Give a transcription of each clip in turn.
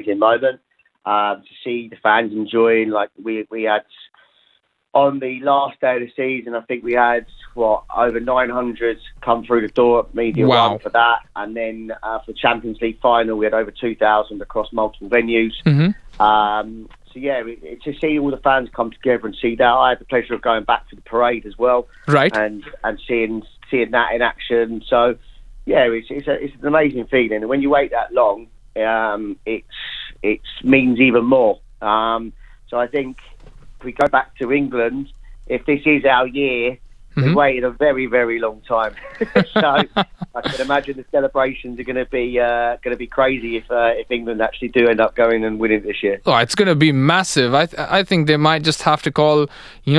amazing moment to see the fans enjoying. Like we had on the last day of the season, I think we had over 900 come through the door at Media One for that, and then for Champions League final, we had over 2,000 across multiple venues. So yeah, to see all the fans come together and see that, I had the pleasure of going back to the parade as well, right, and seeing that in action. So yeah, it's an amazing feeling, and when you wait that long, it means even more. So I think if we go back to England, if this is our year, we've waited a very, very long time. So I can imagine the celebrations are going to be crazy if England actually do end up going and winning this year. Oh, it's going to be massive. I think they might just have to call,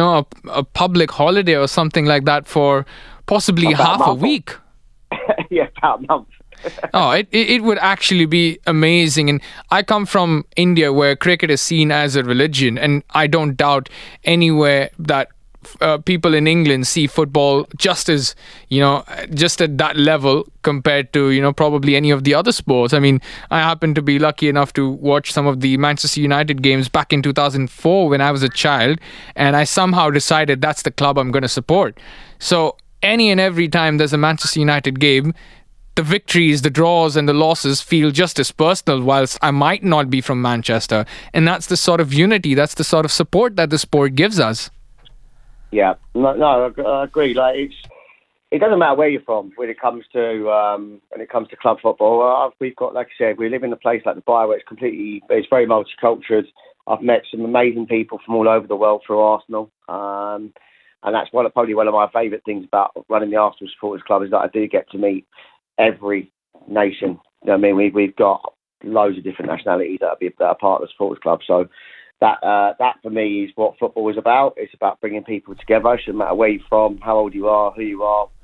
a public holiday or something like that for possibly half a week. Yeah, about a month. Oh, it would actually be amazing. And I come from India, where cricket is seen as a religion, and I don't doubt anywhere that people in England see football just as, just at that level compared to, probably any of the other sports. I mean, I happen to be lucky enough to watch some of the Manchester United games back in 2004 when I was a child, and I somehow decided that's the club I'm going to support. So any and every time there's a Manchester United game, the victories, the draws and the losses feel just as personal, whilst I might not be from Manchester. And that's the sort of unity, that's the sort of support that the sport gives us. Yeah, no, I agree. Like it doesn't matter where you're from when it comes to club football. We've got, like I said, we live in a place like Dubai where it's very multicultural. I've met some amazing people from all over the world through Arsenal, and that's probably one of my favourite things about running the Arsenal Supporters Club is that I do get to meet every nation. You know what I mean? We've got loads of different nationalities that are part of the Supporters Club. So that for me is what football is about. It's about bringing people together. It shouldn't matter where you're from, how old you are, who you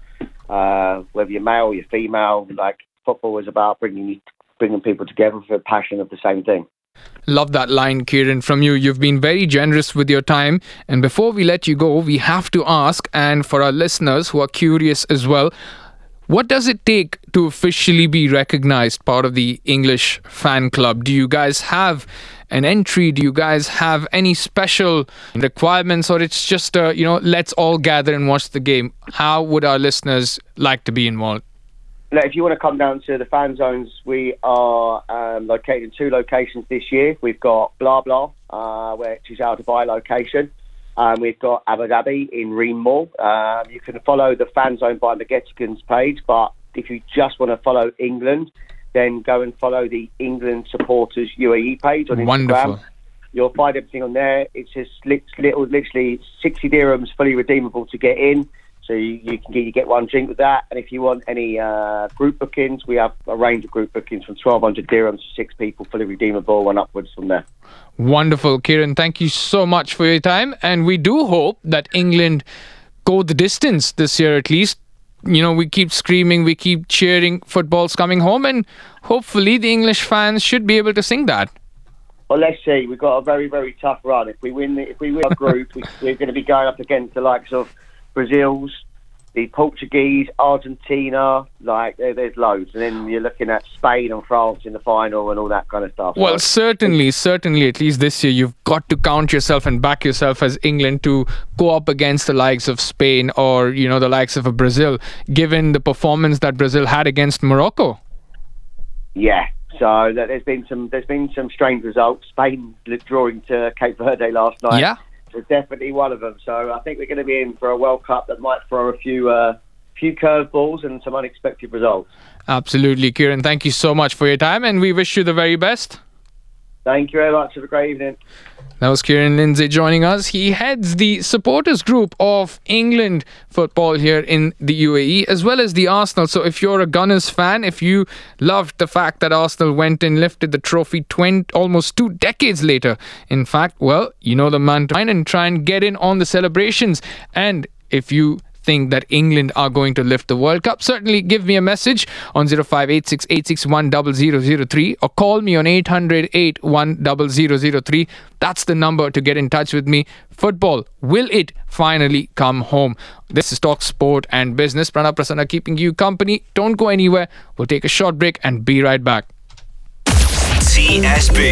are, whether you're male or you're female. Like, football is about bringing people together for the passion of the same thing. Love that line, Kieran, from you. You've been very generous with your time. And before we let you go, we have to ask, and for our listeners who are curious as well, what does it take to officially be recognized part of the English fan club? Do you guys have an entry? Do you guys have any special requirements, or it's just, let's all gather and watch the game? How would our listeners like to be involved? If you want to come down to the fan zones, we are located in 2 locations this year. We've got Blah Blah, which is our Dubai location. We've got Abu Dhabi in Ream Mall. You can follow the Fan Zone by McGettigan's page, but if you just want to follow England, then go and follow the England Supporters UAE page on Instagram. Wonderful. You'll find everything on there. It's just literally 60 dirhams fully redeemable to get in. So you get one drink with that. And if you want any group bookings, we have a range of group bookings from 1,200 dirhams to 6 people, fully redeemable, and upwards from there. Wonderful, Kieran. Thank you so much for your time. And we do hope that England go the distance this year at least. We keep screaming, we keep cheering, football's coming home, and hopefully the English fans should be able to sing that. Well, let's see. We've got a very, very tough run. If we win our group, we're going to be going up against the likes of Brazil's, the Portuguese, Argentina, there's loads. And then you're looking at Spain and France in the final and all that kind of stuff. Well, certainly, at least this year, you've got to count yourself and back yourself as England to go up against the likes of Spain or, the likes of Brazil, given the performance that Brazil had against Morocco. Yeah. So there's been some strange results. Spain drawing to Cape Verde last night. Yeah. Was definitely one of them. So I think we're going to be in for a World Cup that might throw a few curveballs and some unexpected results. Absolutely, Kieran. Thank you so much for your time, and we wish you the very best. Thank you very much. Have a great evening. That was Kieran Lindsay joining us. He heads the supporters group of England football here in the UAE, as well as the Arsenal. So if you're a Gunners fan, if you loved the fact that Arsenal went and lifted the trophy almost 2 decades later, in fact, well, you know the man to find and try and get in on the celebrations. And if you think that England are going to lift the World Cup, certainly give me a message on 0586 861 0003 or call me on 800 81 0003. That's the number to get in touch with me. Football, will it finally come home? This is Talk Sport and Business. Pranav Prasanna keeping you company. Don't go anywhere. We'll take a short break and be right back. TSB.